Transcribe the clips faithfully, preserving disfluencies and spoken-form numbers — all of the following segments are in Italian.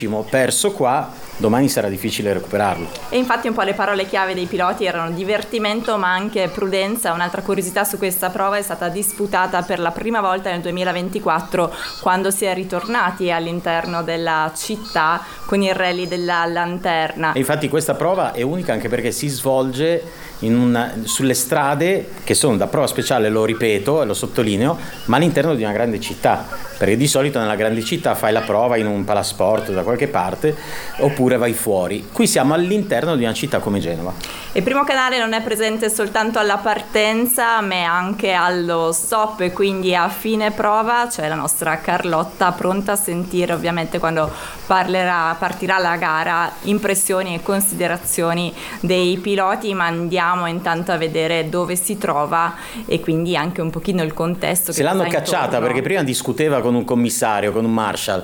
perso qua, domani sarà difficile recuperarlo. E infatti un po' le parole chiave dei piloti erano divertimento ma anche prudenza. Un'altra curiosità su questa prova: è stata disputata per la prima volta nel duemilaventiquattro, quando si è ritornati all'interno della città con il rally della Lanterna. E infatti questa prova è unica anche perché si svolge in una, sulle strade che sono da prova speciale, lo ripeto e lo sottolineo, ma all'interno di una grande città, perché di solito nella grande città fai la prova in un palasport da qualche parte oppure vai fuori. Qui siamo all'interno di una città come Genova. Il Primo Canale non è presente soltanto alla partenza ma anche allo stop, e quindi a fine prova c'è la nostra Carlotta pronta a sentire ovviamente quando parlerà, partirà la gara, impressioni e considerazioni dei piloti. Ma andiamo intanto a vedere dove si trova e quindi anche un pochino il contesto. Se l'hanno cacciata intorno, perché prima discuteva con un commissario, con un marshal.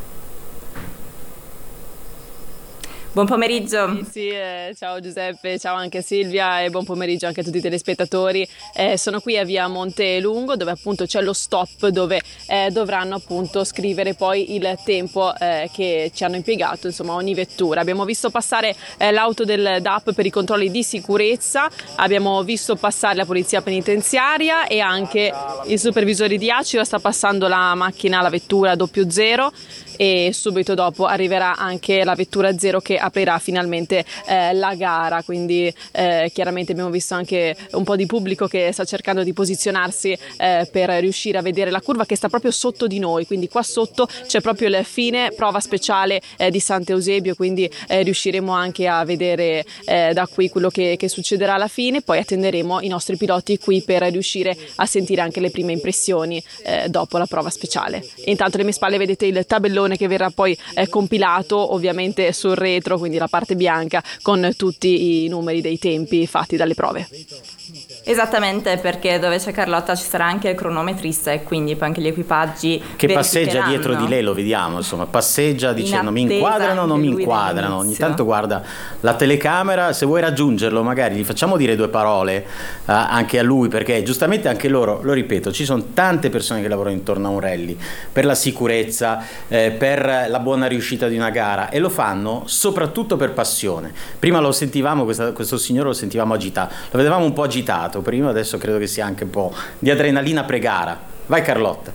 Buon pomeriggio. Sì, sì, eh, ciao Giuseppe, ciao anche Silvia e buon pomeriggio anche a tutti i telespettatori. Eh, sono qui a via Montelungo, dove appunto c'è lo stop, dove eh, dovranno appunto scrivere poi il tempo eh, che ci hanno impiegato, insomma, ogni vettura. Abbiamo visto passare eh, l'auto del D A P per i controlli di sicurezza, abbiamo visto passare la polizia penitenziaria e anche il supervisore di Acira. Sta passando la macchina, la vettura doppio zero, e subito dopo arriverà anche la vettura zero che aprirà finalmente eh, la gara. Quindi eh, chiaramente abbiamo visto anche un po' di pubblico che sta cercando di posizionarsi eh, per riuscire a vedere la curva che sta proprio sotto di noi, quindi qua sotto c'è proprio il fine prova speciale eh, di Sant'Eusebio, quindi eh, riusciremo anche a vedere eh, da qui quello che, che succederà alla fine. Poi attenderemo i nostri piloti qui per riuscire a sentire anche le prime impressioni eh, dopo la prova speciale. E intanto alle mie spalle vedete il tabellone che verrà poi eh, compilato ovviamente sul retro, quindi la parte bianca con tutti i numeri dei tempi fatti dalle prove. Esattamente, perché dove c'è Carlotta ci sarà anche il cronometrista e quindi poi anche gli equipaggi che passeggia dietro di lei, lo vediamo, insomma, passeggia dicendo mi inquadrano o non mi inquadrano, ogni tanto guarda la telecamera. Se vuoi raggiungerlo magari gli facciamo dire due parole eh, anche a lui, perché giustamente anche loro, lo ripeto, ci sono tante persone che lavorano intorno a un rally per la sicurezza, eh, per la buona riuscita di una gara, e lo fanno soprattutto per passione. Prima lo sentivamo, questa, questo signore lo sentivamo agitato, lo vedevamo un po' agitato prima, adesso credo che sia anche un po' di adrenalina pre-gara. Vai Carlotta.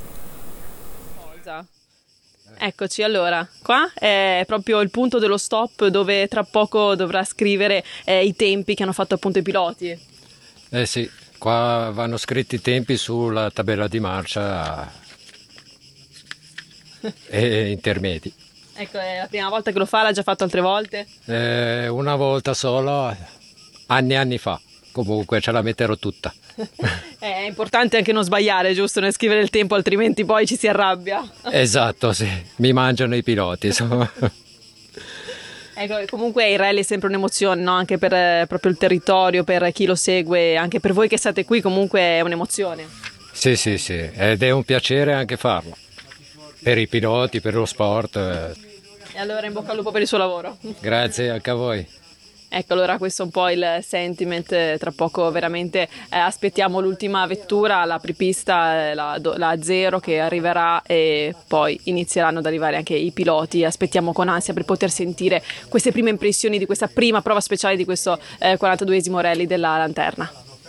Eccoci, allora, qua è proprio il punto dello stop dove tra poco dovrà scrivere eh, i tempi che hanno fatto appunto i piloti. Eh sì, qua vanno scritti i tempi sulla tabella di marcia e intermedi. Ecco, è la prima volta che lo fa, l'ha già fatto altre volte? Eh, una volta solo, anni e anni fa. Comunque ce la metterò tutta. È importante anche non sbagliare, giusto? Nel scrivere il tempo, altrimenti poi ci si arrabbia. Esatto, sì. Mi mangiano i piloti, insomma. Ecco, comunque il rally è sempre un'emozione, no? Anche per eh, proprio il territorio, per chi lo segue, anche per voi che state qui, comunque è un'emozione. Sì, sì, sì. Ed è un piacere anche farlo. Per i piloti, per lo sport. E allora in bocca al lupo per il suo lavoro. Grazie anche a voi. Ecco, allora questo è un po' il sentiment. Tra poco veramente eh, aspettiamo l'ultima vettura, la apripista, eh, la, la zero che arriverà, e poi inizieranno ad arrivare anche i piloti. Aspettiamo con ansia per poter sentire queste prime impressioni di questa prima prova speciale di questo eh, quarantaduesimo rally della Lanterna.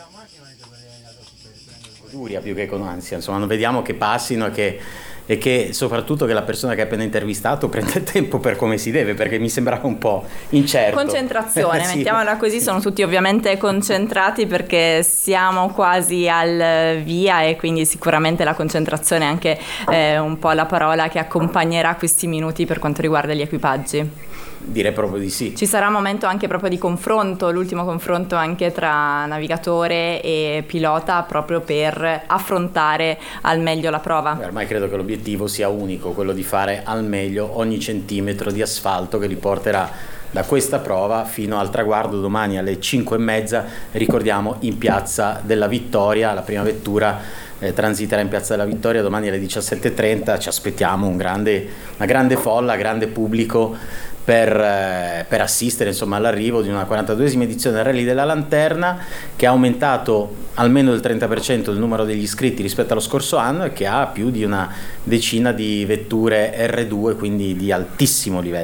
Duria più che con ansia, insomma, non vediamo che passino e che e che soprattutto che la persona che ha appena intervistato prenda il tempo per come si deve, perché mi sembrava un po' incerto. Concentrazione, sì. Mettiamola così, sono tutti ovviamente concentrati perché siamo quasi al via, e quindi sicuramente la concentrazione è anche eh, un po' la parola che accompagnerà questi minuti per quanto riguarda gli equipaggi. Direi proprio di sì. Ci sarà un momento anche proprio di confronto, l'ultimo confronto anche tra navigatore e pilota, proprio per affrontare al meglio la prova. Ormai credo che l'obiettivo sia unico, quello di fare al meglio ogni centimetro di asfalto che li porterà da questa prova fino al traguardo domani alle cinque e mezza, ricordiamo, in Piazza della Vittoria. La prima vettura eh, transiterà in Piazza della Vittoria domani alle diciassette e trenta. Ci aspettiamo un grande, una grande folla, grande pubblico per, per assistere insomma all'arrivo di una quarantaduesima edizione del Rally della Lanterna, che ha aumentato almeno del trenta per cento il numero degli iscritti rispetto allo scorso anno e che ha più di una decina di vetture erre due, quindi di altissimo livello.